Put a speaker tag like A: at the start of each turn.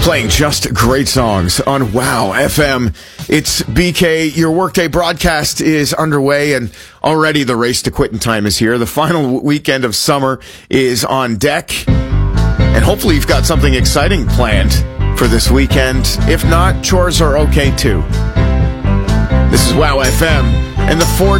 A: Playing just great songs on Wow FM. It's BK. Your workday broadcast is underway, and already the race to quitting time is here. The final weekend of summer is on deck, and hopefully you've got something exciting planned for this weekend. If not, chores are okay too. This is Wow FM and the 4